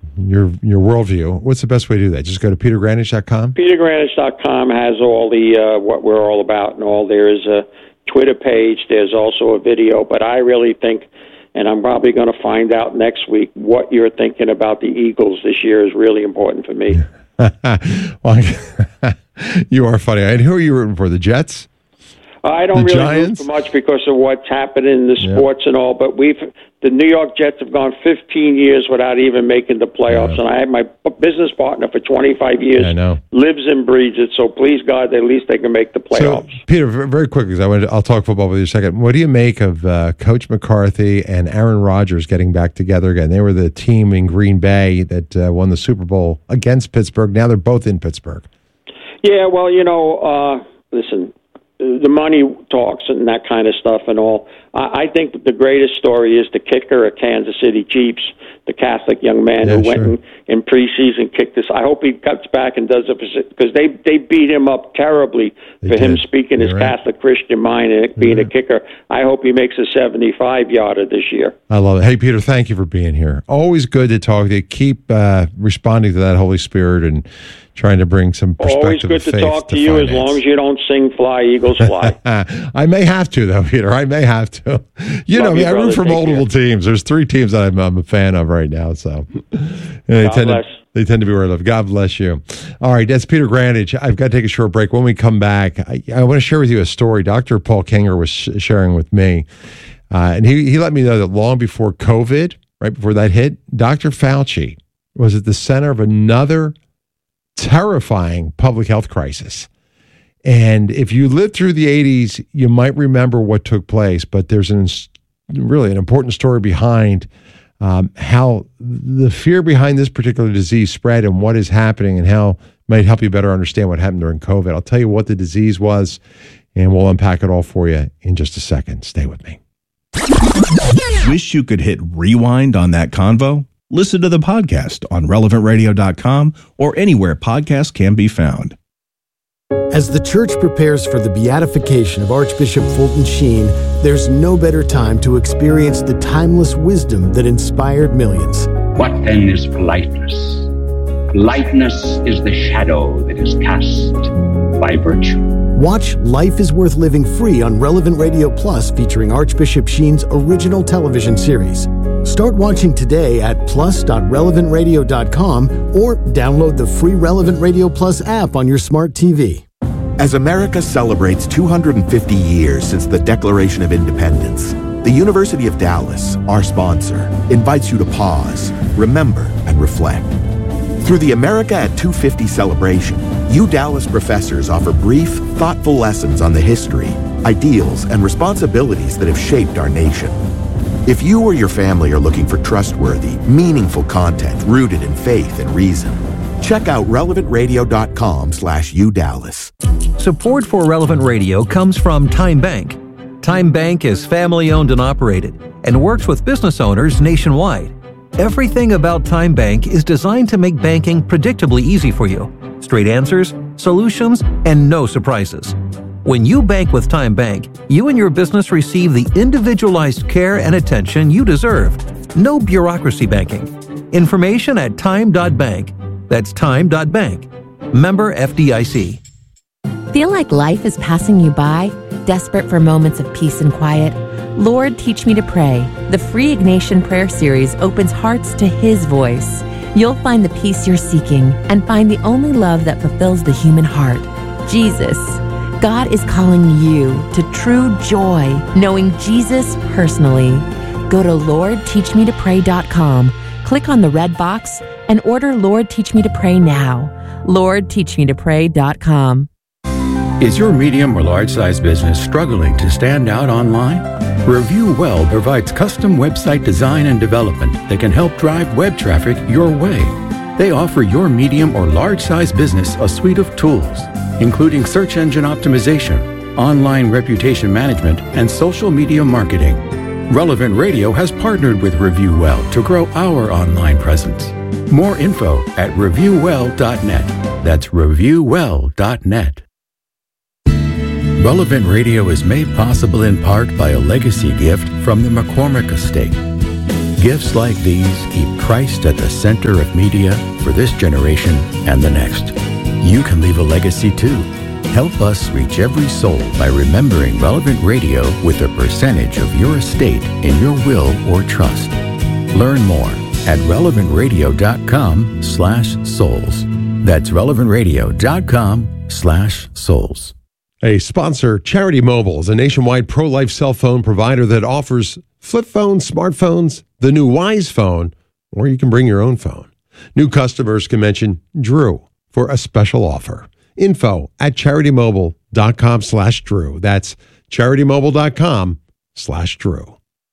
worldview, what's the best way to do that? Just go to petergrandich.com? petergrandich.com has all the what we're all about and all. There is a Twitter page. There's also a video. But I really think, and I'm probably going to find out next week, what you're thinking about the Eagles this year is really important for me. Well, you are funny. And who are you rooting for? The Jets? I don't really root for much because of what's happening in the sports and all, but the New York Jets have gone 15 years without even making the playoffs, and I had my business partner for 25 years, lives and breathes it, so please God, at least they can make the playoffs. So, Peter, very quickly, because I'll talk football with you in a second. What do you make of Coach McCarthy and Aaron Rodgers getting back together again? They were the team in Green Bay that won the Super Bowl against Pittsburgh. Now they're both in Pittsburgh. Yeah, well, listen, the money talks and that kind of stuff and all. I think the greatest story is the kicker at Kansas City Chiefs, the Catholic young man who went in preseason kicked this. I hope he comes back and does it because they beat him up terribly for him speaking his Catholic Christian mind and being a kicker. I hope he makes a 75-yarder this year. I love it. Hey, Peter, thank you for being here. Always good to talk to you. Keep responding to that Holy Spirit and trying to bring some perspective. Always good to talk to you finance. as long as you don't sing Fly, Eagles Fly. I may have to, though, Peter. I may have to. You know me, I root for multiple teams. There's 3 teams that I'm a fan of right now. So they tend to be where I live. God bless you. All right, that's Peter Grandich. I've got to take a short break. When we come back, I want to share with you a story Dr. Paul Kinger was sharing with me. And he let me know that long before COVID, right before that hit, Dr. Fauci was at the center of another terrifying public health crisis. And if you lived through the 80s, you might remember what took place, but there's really an important story behind how the fear behind this particular disease spread and what is happening and how it might help you better understand what happened during COVID. I'll tell you what the disease was, and we'll unpack it all for you in just a second. Stay with me. Wish you could hit rewind on that convo? Listen to the podcast on relevantradio.com or anywhere podcasts can be found. As the church prepares for the beatification of Archbishop Fulton Sheen, there's no better time to experience the timeless wisdom that inspired millions. What then is politeness? Politeness is the shadow that is cast by virtue. Watch Life is Worth Living free on Relevant Radio Plus, featuring Archbishop Sheen's original television series. Start watching today at plus.relevantradio.com or download the free Relevant Radio Plus app on your smart TV. As America celebrates 250 years since the Declaration of Independence, the University of Dallas, our sponsor, invites you to pause, remember, and reflect. Through the America at 250 celebration, you Dallas professors offer brief, thoughtful lessons on the history, ideals, and responsibilities that have shaped our nation. If you or your family are looking for trustworthy, meaningful content rooted in faith and reason, check out relevantradio.com/udallas. Support for Relevant Radio comes from Time Bank. Time Bank is family-owned and operated and works with business owners nationwide. Everything about Time Bank is designed to make banking predictably easy for you. Straight answers, solutions, and no surprises. When you bank with Time Bank, you and your business receive the individualized care and attention you deserve. No bureaucracy banking. Information at time.bank. That's time.bank. Member FDIC. Feel like life is passing you by? Desperate for moments of peace and quiet? Lord, Teach Me to Pray. The free Ignatian prayer series opens hearts to His voice. You'll find the peace you're seeking and find the only love that fulfills the human heart, Jesus. God is calling you to true joy, knowing Jesus personally. Go to LordTeachMeToPray.com, click on the red box, and order Lord Teach Me to Pray now. LordTeachMeToPray.com. Is your medium or large size business struggling to stand out online? Review Well provides custom website design and development that can help drive web traffic your way. They offer your medium or large size business a suite of tools, including search engine optimization, online reputation management, and social media marketing. Relevant Radio has partnered with Review Well to grow our online presence. More info at reviewwell.net. That's reviewwell.net. Relevant Radio is made possible in part by a legacy gift from the McCormick Estate. Gifts like these keep Christ at the center of media for this generation and the next. You can leave a legacy too. Help us reach every soul by remembering Relevant Radio with a percentage of your estate in your will or trust. Learn more at relevantradio.com/souls. That's relevantradio.com/souls. A sponsor, Charity Mobile, is a nationwide pro-life cell phone provider that offers flip phones, smartphones, the new Wise phone, or you can bring your own phone. New customers can mention Drew for a special offer. Info at CharityMobile.com/Drew. That's CharityMobile.com/Drew.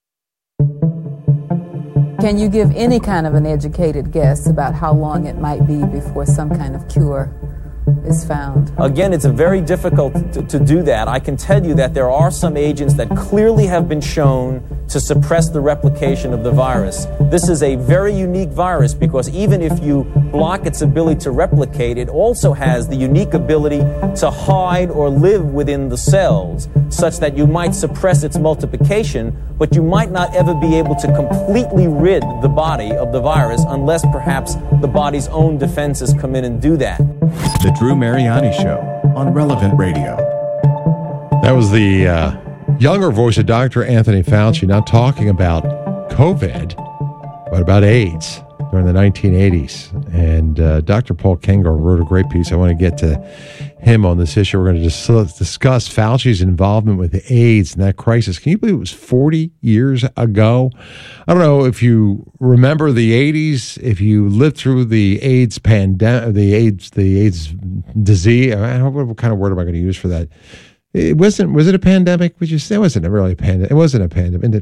Can you give any kind of an educated guess about how long it might be before some kind of cure is found? Again, it's very difficult to do that. I can tell you that there are some agents that clearly have been shown to suppress the replication of the virus. This is a very unique virus because even if you block its ability to replicate, it also has the unique ability to hide or live within the cells, such that you might suppress its multiplication, but you might not ever be able to completely rid the body of the virus unless perhaps the body's own defenses come in and do that. The Drew Mariani Show on Relevant Radio. That was the younger voice of Dr. Anthony Fauci, not talking about COVID, but about AIDS during the 1980s. And Dr. Paul Kengor wrote a great piece. I want to get to him on this issue. We're going to discuss Fauci's involvement with AIDS and that crisis. Can you believe it was 40 years ago? I don't know if you remember the 80s, if you lived through the AIDS pandemic, the AIDS disease. I don't know, what kind of word am I going to use for that? Was it a pandemic? Would you say it wasn't really a pandemic? It wasn't a pandemic.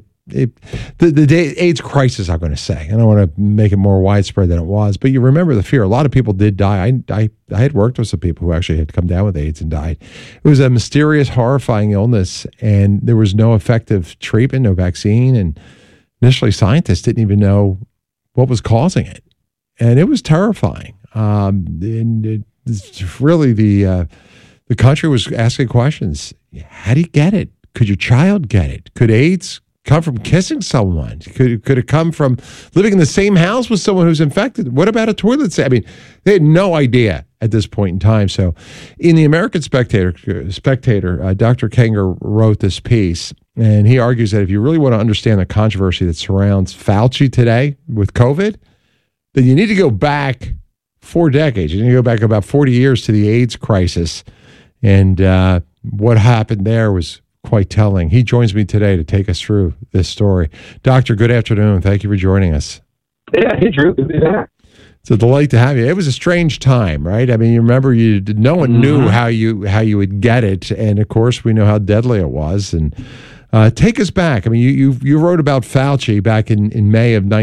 The AIDS crisis, I'm going to say. I don't want to make it more widespread than it was, but you remember the fear. A lot of people did die. I had worked with some people who actually had come down with AIDS and died. It was a mysterious, horrifying illness, and there was no effective treatment, no vaccine, and initially scientists didn't even know what was causing it, and it was terrifying. And it's really the country was asking questions. How do you get it? Could your child get it? Could AIDS come from kissing someone? Could it come from living in the same house with someone who's infected? What about a toilet seat? I mean, they had no idea at this point in time. So in the American Spectator, Dr. Kengor wrote this piece, and he argues that if you really want to understand the controversy that surrounds Fauci today with COVID, then you need to go back 4 decades. You need to go back about 40 years to the AIDS crisis. And what happened there was quite telling. He joins me today to take us through this story. Doctor, good afternoon. Thank you for joining us. Yeah, hey, Drew. Good to be back. It's a delight to have you. It was a strange time, right? I mean, you remember no one knew how you would get it, and of course, we know how deadly it was. And take us back. I mean, you wrote about Fauci back in May of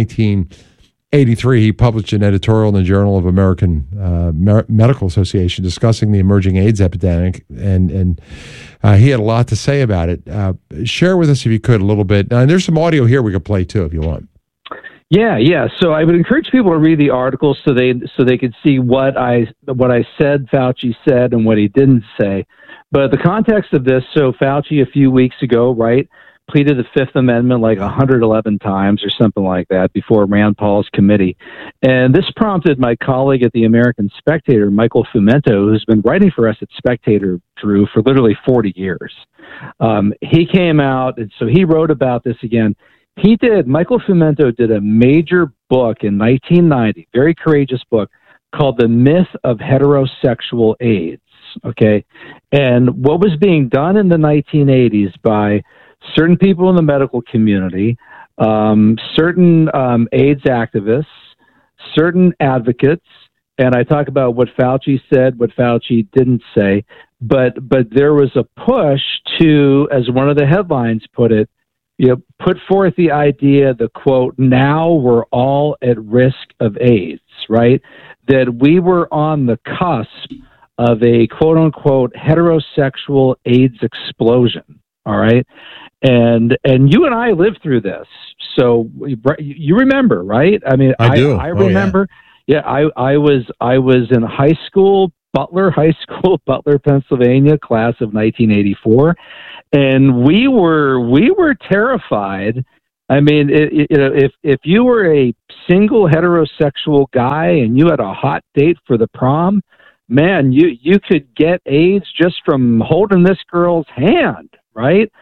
1983. He published an editorial in the Journal of American Medical Association discussing the emerging AIDS epidemic, and he had a lot to say about it. Share with us, if you could, a little bit. And there's some audio here we could play too, if you want. Yeah. So I would encourage people to read the article so they could see what I said Fauci said and what he didn't say. But the context of this, so Fauci a few weeks ago, right, pleaded the Fifth Amendment like 111 times or something like that before Rand Paul's committee. And this prompted my colleague at the American Spectator, Michael Fumento, who's been writing for us at Spectator, Drew, for literally 40 years. He came out, and so he wrote about this again. Michael Fumento did a major book in 1990, very courageous book, called The Myth of Heterosexual AIDS, okay? And what was being done in the 1980s by certain people in the medical community, certain AIDS activists, certain advocates, and I talk about what Fauci said, what Fauci didn't say. but there was a push to, as one of the headlines put it, put forth the idea, the quote, now we're all at risk of AIDS, right? That we were on the cusp of a quote unquote heterosexual AIDS explosion. All right. And you and I lived through this. So you remember, right? I mean, I do. I remember. Yeah. I was in high school, Butler, Pennsylvania, class of 1984. And we were terrified. I mean, if you were a single heterosexual guy and you had a hot date for the prom, man, you could get AIDS just from holding this girl's hand, right?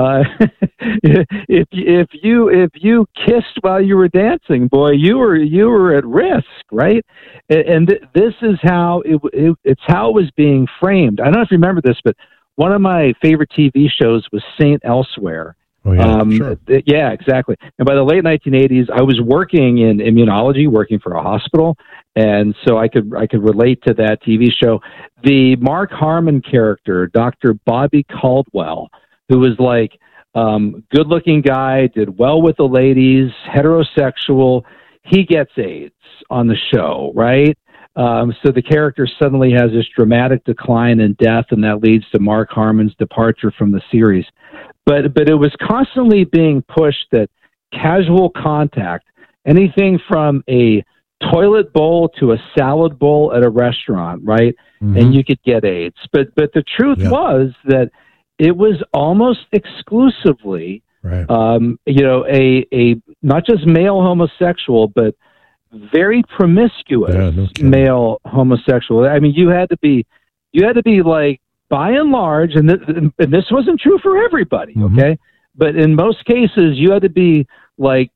If you kissed while you were dancing, boy, you were at risk, right? And this is how it's how it was being framed. I don't know if you remember this, but one of my favorite TV shows was Saint Elsewhere. Oh, yeah, sure. Yeah, exactly. And by the late 1980s, I was working in immunology, working for a hospital, and so I could relate to that TV show. The Mark Harmon character, Dr. Bobby Caldwell, who was like good-looking guy, did well with the ladies, heterosexual. He gets AIDS on the show, right? So the character suddenly has this dramatic decline in death, and that leads to Mark Harmon's departure from the series. But it was constantly being pushed that casual contact, anything from a toilet bowl to a salad bowl at a restaurant, right? Mm-hmm. And you could get AIDS. But the truth was that it was almost exclusively, right. A not just male homosexual, but very promiscuous male homosexual. I mean, you had to be like, by and large, and this wasn't true for everybody, okay? But in most cases, you had to be like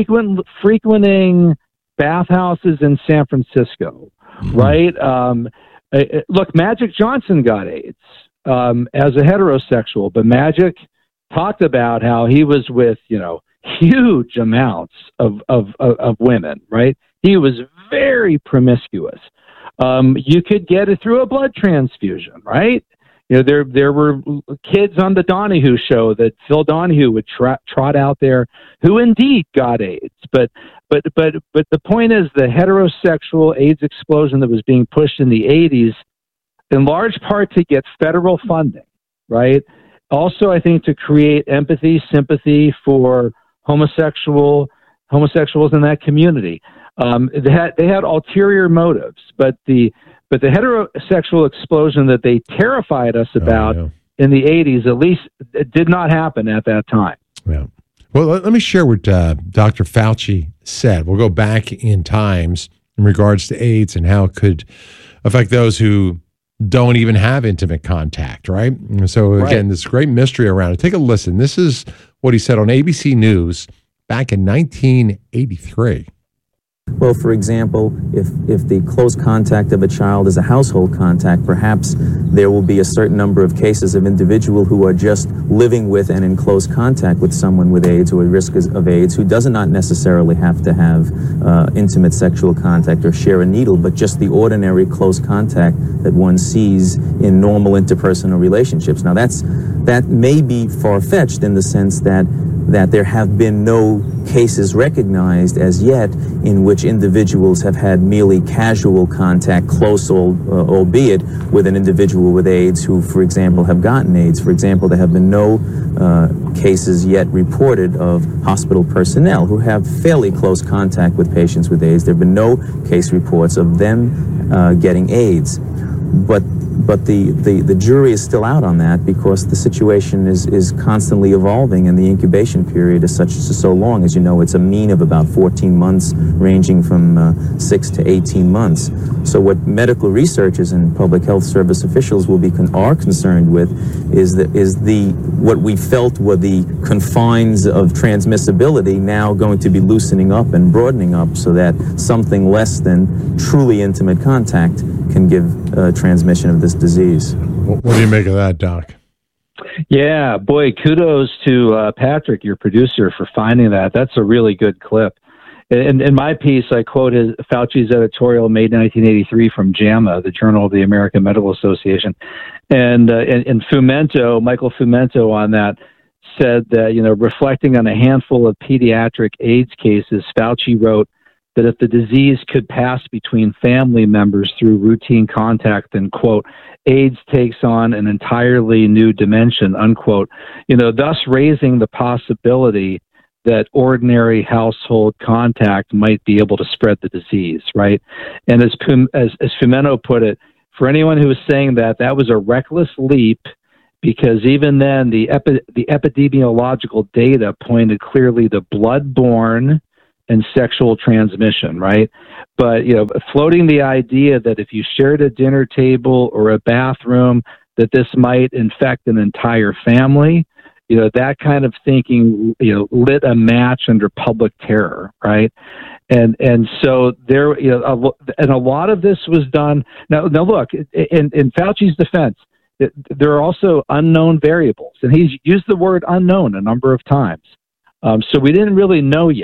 frequenting bathhouses in San Francisco, right? Look, Magic Johnson got AIDS as a heterosexual, but Magic talked about how he was with, huge amounts of women, right? He was very promiscuous. You could get it through a blood transfusion, right? There were kids on the Donahue show that Phil Donahue would trot out there who indeed got AIDS. But the point is, the heterosexual AIDS explosion that was being pushed in the 80s, in large part to get federal funding, right? Also, I think to create empathy, sympathy for homosexuals in that community. They had ulterior motives, but the heterosexual explosion that they terrified us about in the 80s, at least, it did not happen at that time. Yeah. Well, let me share what Dr. Fauci said. We'll go back in times in regards to AIDS and how it could affect those who don't even have intimate contact, right? And so, again, this great mystery around it. Take a listen. This is what he said on ABC News back in 1983. Well, for example, if the close contact of a child is a household contact, perhaps there will be a certain number of cases of individual who are just living with and in close contact with someone with AIDS or at risk of AIDS, who does not necessarily have to have intimate sexual contact or share a needle, but just the ordinary close contact that one sees in normal interpersonal relationships. Now, that may be far-fetched in the sense that there have been no cases recognized as yet in which individuals have had merely casual contact, close albeit, with an individual with AIDS who, for example, have gotten AIDS. For example, there have been no cases yet reported of hospital personnel who have fairly close contact with patients with AIDS. There have been no case reports of them getting AIDS. But the jury is still out on that because the situation is constantly evolving and the incubation period is so long. As you know, it's a mean of about 14 months, ranging from 6 to 18 months. So what medical researchers and public health service officials are concerned with is what we felt were the confines of transmissibility now going to be loosening up and broadening up so that something less than truly intimate contact can give transmission of this disease. What do you make of that, Doc? Yeah, boy, kudos to Patrick, your producer, for finding that. That's a really good clip. In my piece, I quote Fauci's editorial made in 1983 from JAMA, the Journal of the American Medical Association. And Michael Fumento on that said that, reflecting on a handful of pediatric AIDS cases, Fauci wrote that if the disease could pass between family members through routine contact, then, quote, AIDS takes on an entirely new dimension, unquote, thus raising the possibility that ordinary household contact might be able to spread the disease, right? And as Fumento put it, for anyone who was saying that was a reckless leap, because even then the epidemiological data pointed clearly to blood-borne and sexual transmission, right? But, floating the idea that if you shared a dinner table or a bathroom, that this might infect an entire family, that kind of thinking, lit a match under public terror, right? And so there, and a lot of this was done. Now look, in Fauci's defense, there are also unknown variables, and he's used the word unknown a number of times. So we didn't really know yet.